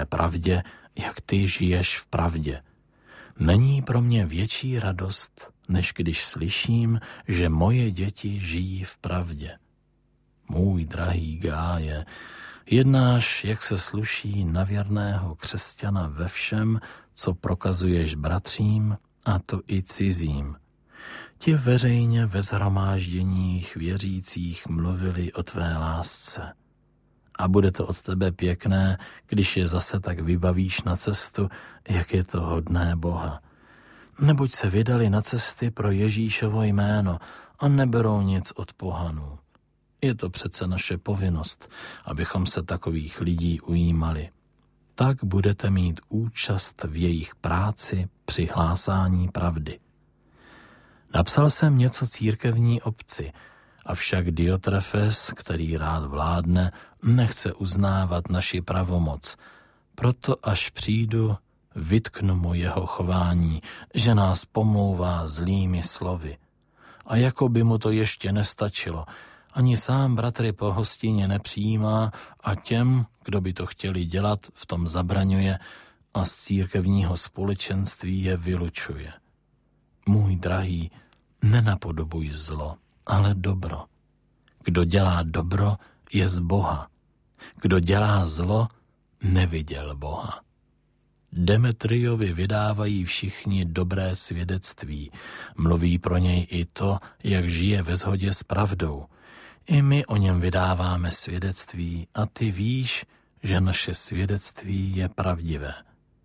té pravdě, jak ty žiješ v pravdě. Není pro mě větší radost, než když slyším, že moje děti žijí v pravdě. Můj drahý Gáje, jednáš, jak se sluší na věrného křesťana ve všem, co prokazuješ bratřím, a to i cizím. Ti veřejně ve shromážděních věřících mluvili o tvé lásce. A bude to od tebe pěkné, když je zase tak vybavíš na cestu, jak je to hodné Boha. Neboť se vydali na cesty pro Ježíšovo jméno a neberou nic od pohanů. Je to přece naše povinnost, abychom se takových lidí ujímali. Tak budete mít účast v jejich práci při hlásání pravdy. Napsal jsem něco církevní obci, avšak Diotrefes, který rád vládne, nechce uznávat naši pravomoc. Proto až přijdu, vytknu mu jeho chování, že nás pomlouvá zlými slovy. A jako by mu to ještě nestačilo, ani sám bratry po hostině nepřijímá a těm, kdo by to chtěli dělat, v tom zabraňuje a z církevního společenství je vylučuje. Můj drahý, nenapodobuj zlo, ale dobro. Kdo dělá dobro, je z Boha. Kdo dělá zlo, neviděl Boha. Demetriovi vydávají všichni dobré svědectví. Mluví pro něj i to, jak žije ve shodě s pravdou. I my o něm vydáváme svědectví a ty víš, že naše svědectví je pravdivé.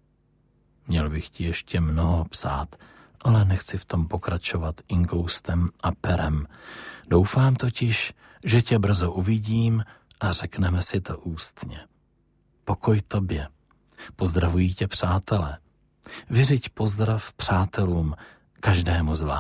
Měl bych ti ještě mnoho psát, ale nechci v tom pokračovat inkoustem a perem. Doufám totiž, že tě brzo uvidím a řekneme si to ústně. Pokoj tobě. Pozdravují tě přátelé. Vyřiď pozdrav přátelům, každému zvlášť.